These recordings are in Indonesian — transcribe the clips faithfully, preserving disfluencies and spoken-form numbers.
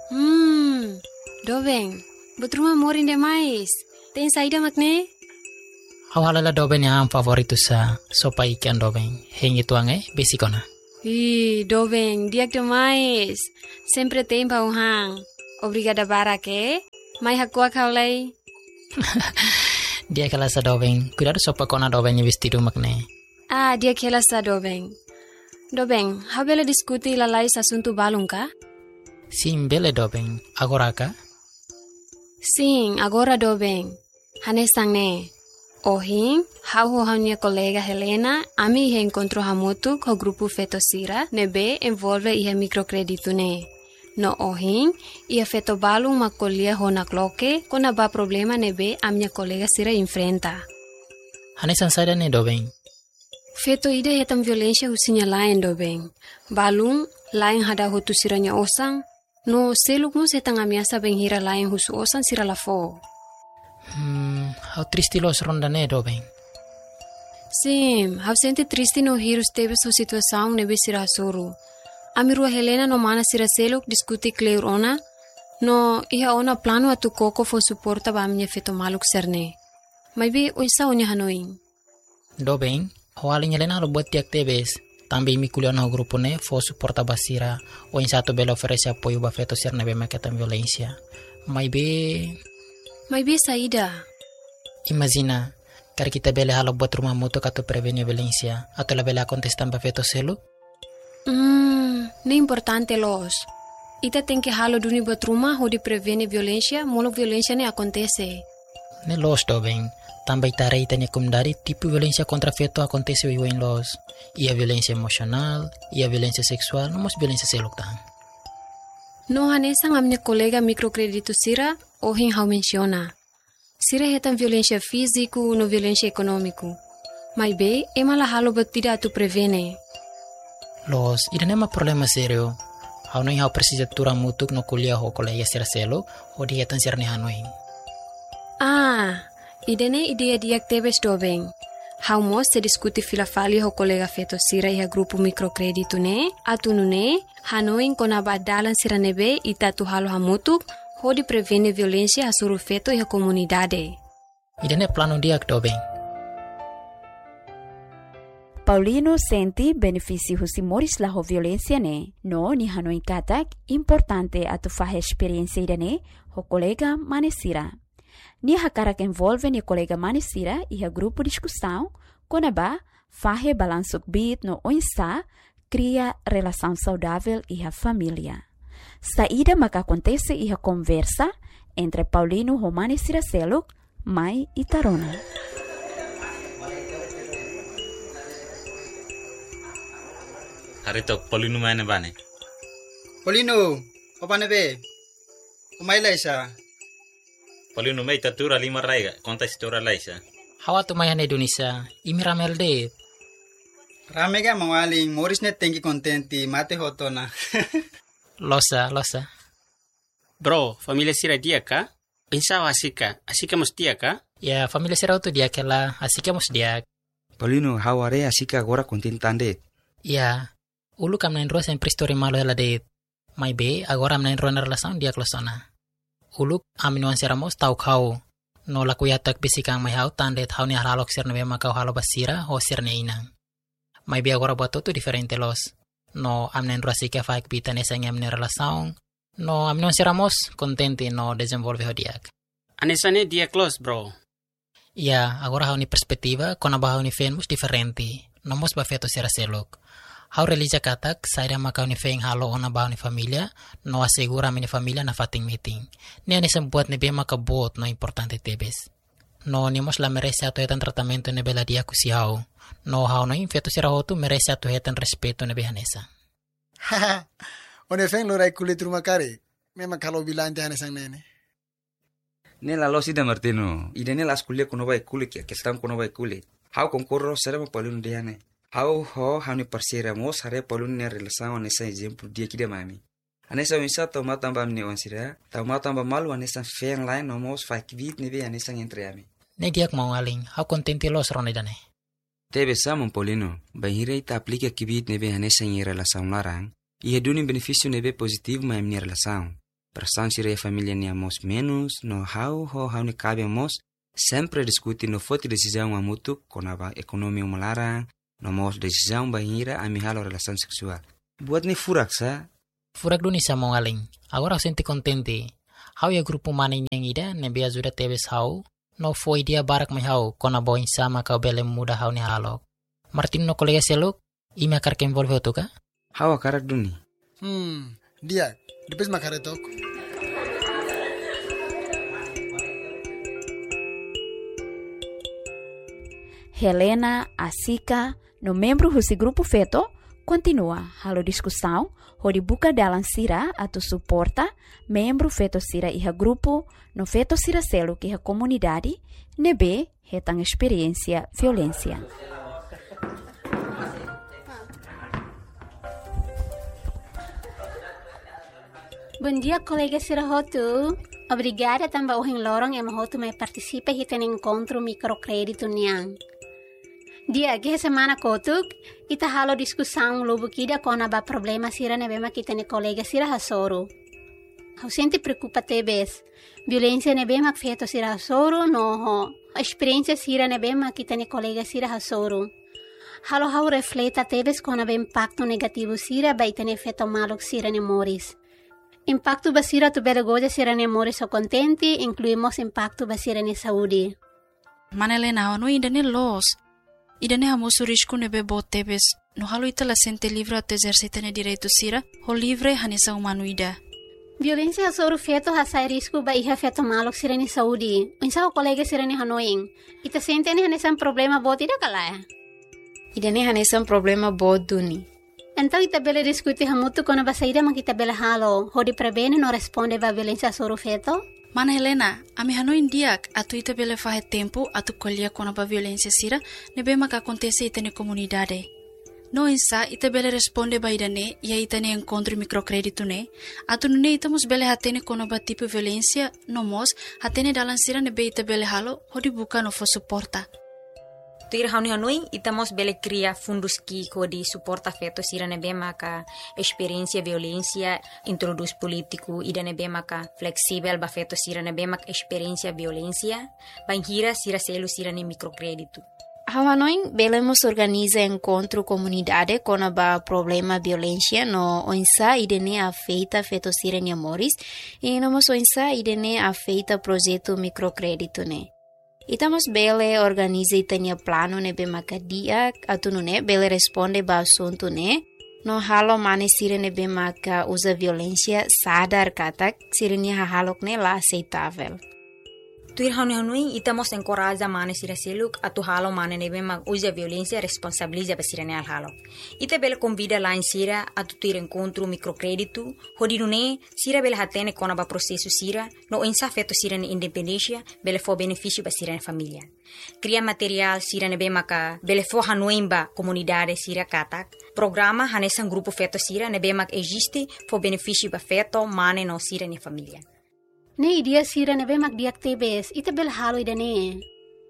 Hmm, Dobeng, betruma morin demais. Tem saída makne? Awalala Dobeng yang favorito sa sopa ikan Dobeng. Hengi tuange besikona. Ih, Dobeng, diak demais. Sempre tem pauhang. Obrigada barake. Mai hakua kaulai. Dia kala sa Dobeng. Cuidado sopa kona Dobeng yang vestido makne. Ah, dia kela sa Dobeng. Dobeng, habela diskuti lalai asunto balung ka? Sim, bele Dobeng. Agora ka? Sim, agora Dobeng. Hanesang ne. Ohing, hau ho minha colega Helena, ami he encontrou hamutu com o grupo Fetosira, nebe envolve ia microcredito ne. No ohing, ia feto balung macolia ho na cloque, con a ba problema nebe a minha colega Sira enfrenta. Hanesan sada ne Dobeng. Feto ida hetam violência husinya lain Dobeng. Balung, lain hada hutu siranya osang, no seluk mo setang amiasa benghira lain husu osang sira lafo. Hmm, how triste los ronda ne Dobeng. Sim, hau sente triste no hirus teve sua situação nebe sira suru. Amirua Helena no mana sira seluk diskuti kleur ona, no iha ona plano atu koko fo suporta ba minha feto maluk serne. Mai be oisa onya hanoin. Dobeng, awalnya Helena lo buat tiak tebes. Tambi mi kuliah no grupo ne fo suporta basira o in satu bela oferece apoio ba feto serne be maketan violência. Mai be Mai be saída. Imagina, kar kita bela halo buat rumah moto kato prevenir violência atau la bela contestan ba feto selu? Hmm, ne importante los. Ita tem que halo duni buat rumah ho di prevenir violência, molo violência ne acontece. Ne los Dobeng. Também tarei tanya kumdari tipo violência contra feto acontece o em los. Ia violência emocional, ia violência sexual, não mas violência seluktan. No hanesang a minha colega microcredito Sira, ohin hau menciona. Sira hetam violência físico no violência econômico. Mai be, ema la halo batida tu prevene. Los, ida nema problema serio. Hau no hau precisa tura mutuk no kuliah ho colega sira selo, o dia tan sirne hanoin. Ah, idene ideia diak tebes Dobeng. Hau mos se diskuti filafali ho colega feto Sira iha grupo microcredito ne, atunu ne, hanoin kona badalan sira nebe ita tu halo hamutuk, ho di prevene violência hasuru feto iha comunidade. Idene plano diak Dobeng. Paulino senti benefício husimores la ho violência ne, no ni hanoi katak importante atu fahe experiência idene ho colega manesira. Ni hakarak envolve ni colega manesira e a grupo discussão, konaba fahe balansuk bit no oinsa, cria relação saudável e a família. Saída maka acontece e a conversa entre Paulino ho manesira seluk, mai e tarona. Harito Paulino mana bane? Paulino, apa nebe? Umay laisa. Paulino may tatura lima raiga, konta istora laisa. Hawa tu mayan Indonesia, imi ramel de. Ramega mawaling, Morris net tengi contenti, mate hotona. Losa, losa. Bro, familia sira dia ka? Pensa asika, asika mus dia ka? Ya, familia sira tu dia kela, asika mus dia. Paulino, haware asika agora contentande. Ya, ulu kam nain roa sempre story malo hela de. Mai be, agora am nain roa na relação dia klosona. Ulu aminuan siramos tau kau. No la kuyatak bisikang may hau tandet hau ni haralok sir nebe makau halo basira o sir ne inang. May be agora buat tu diferente los. No am nain roa sika faik bita nesa ngam ne relação. No aminuan siramos contente no desenvolve ho diak. Anesane dia close, bro. Ya, agora hau ni perspectiva kona ba hau ni fenmus diferente. Nomos ba feto sira selok. Hau relija katak, saira makau ni feng halo ona ba ni familia, no asegura mini familia na fating meeting. Ni ani sembuat ni be makabot no importante tebes. No ni mos la merece ato hetan tratamento ni bela dia kusi hau. No hau no infeto sira hotu merece ato hetan respeto ni behanesa. Haha, one feng lorai kulit rumah kare. Memang kalau bilang jangan sang nene. Nela lo sida Martino, idene las kuliah kuno bai kulit ya, kestam kuno bai kulit. Hau concorro será Paulino diane. Hau ho hani parsira mos hare Paulino ne relação nessa exemplo dia que de mami. Anessa misa toma tamba ne onsira, toma tamba malu anessa feng lain no mos fakbit ne be anessa entre ami. Ne diak mau aling, hau contente los ronde dane. Tebe samon Paulino, bahira ita aplica kibit ne be anessa em relação larang, e redune benefício ne be positivo ma em relação. Relação sira e família ni amos menos, no hau ho hau ni cabe amos, sempre discuti no foto decisão a mutu, konaba ekonomi umalarang, no mos decisão bahira ami halo relação seksual. Buat ni furak sa? Furak duni sa mo aling. Agora eu senti contente. Hau ya grupo maning yang ida, nebe ajuda tebes hau, no foi dia barak mai hau, kona boin sama kau bele muda hau ni halok. Martin no kolega seluk, ime akar ke envolve tu ka? Hau akarak duni. Hmm, dia, depois makaretok. Helena, Asika, no membro desse grupo feto, continua a discussão, onde buka dalam sira atau suporta membro feto sira iha grupo, no feto sira selo que a comunidade, nebe retang experiência violência. Bom dia, colega Sira Rotu. Obrigada também ao Lorong e Mahotu me participa e tem encontro microcrédito niang. Dia que semana kotuk ita halo discussão lobo kida kona ba problema sira nebema kita ne colega sira hasoro. Hau sente preocupa tebes. Violência nebema feito sira hasoro no ho. Experiência sira nebema kita ne colega sira hasoro. Halo hau refleta tebes kona ba impacto negativo sira ba ita ne feito malok sira ne moris. Impacto basira tu belagoja sira ne moris o contenti, incluímos impacto basira ne saúde. Manelena, no ainda ne los. Idane hamosu risco nebe botebes, no halo ita la sente livre ato exercitane direito sira, ho livre hanesa humanuida. Violência hasoro feto hasai risco ba iha feto malok sira ne saúde. Unsa o colega sira ne hanoing. Ita sente ne hanesa problema bot ida kalaya. Idane hanesa problema bot duni. Então ita bela discuti hamutu kono ba saída man kita bela halo, ho di prebene no responde ba violência hasoro feto. Mana Helena, ami hano indiak atu ita bele fahe tempo atu kolia kona ba violência sira nebe maka acontece ita ne comunidade. No insa ita bele responde ba idane ia ita ne encontro microcrédito ne atu nune ita mos bele hatene kona ba tipo violência no mos hatene dalan sira nebe ita bele halo hodi buka no fo suporta. Tuir hauni hanui itamos bele cria fundos ki kodi suporta feto sira nebe maka experiência violência introduz político ida nebe maka flexível ba feto sira nebe maka experiência violência banhira sira selo sira ne microcrédito. Hanoi belemos organiza encontro comunidade com a problema violência no onsa idene afeita feto sira ne amores e no mos onsa idene afeita projeto microcrédito ne. Itamos bele organiza itania plano nebe makadia atu ne bele responde ba assunto ne no halo mane sira nebe maka usa violência sadar katak sirnia halok ne la aceitável. Tuir hauni hanui itamos encoraja mane sira seluk atu halo mane nebe mak usa violência responsabiliza ba sira ne al halo. Ita bele convida lá em sira atu tuir encontro microcrédito hodinu ne sira bele hatene kona ba processo sira no insa feto sira ne independência bele fo benefício ba sira ne família. Cria material sira nebe maka bele fo hanui ba comunidade sira katak. Programa hanesan grupo feto sira nebe mak existe fo benefício ba feto mane no sira ne família. Ne idia sira nebe mak diak tebes, ita bel halo idane.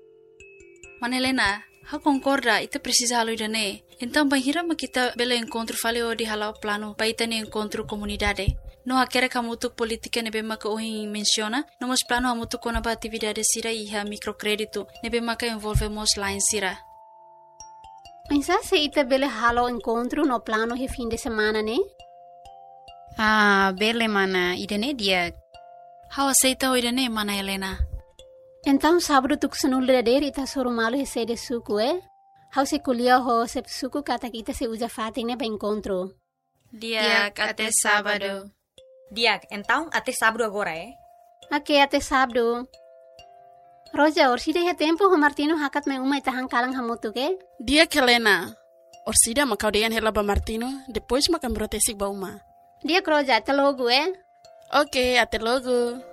Manelena, ha concorda, ita precisa halo idane. Então banhira ma kita bela encontro fale o di halo plano, pa ita ne encontro comunidade. No hakere kamutuk politika nebe maka ohin menciona, no mos plano amutuk kona ba atividade sira iha microcrédito, nebe maka envolve mos line sira. Pensa se ita bela halo encontro no plano he fim de semana ne? Ah, bele mana, idane dia. How aceita o idane, mana Helena? Então sábado tu kusanul dader ita soro malo he sede suku eh? How se kulia ho se suku kata kita se usa fating ne ba encontro. Diak até sábado. Diak, então até sábado agora eh? Ok, até sábado. Roja, orsida he tempo ho Martino hakat me uma ita hangkalang hamutu ke? Diak Helena. Orsida makau dean hela ba Martino, depois makam brotesik ba uma. Diak Roja, até logo eh? Ok, até logo.